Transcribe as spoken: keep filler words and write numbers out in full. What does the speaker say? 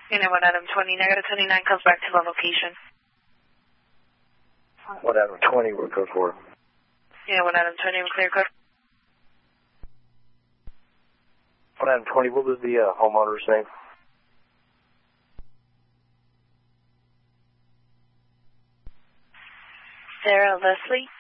Unit one Adam twenty, negative twenty-nine comes back to the location. one Adam twenty, we're code four. Unit one Adam twenty, we're clear code. one Adam twenty, what was the uh, homeowner's name? Sarah Leslie.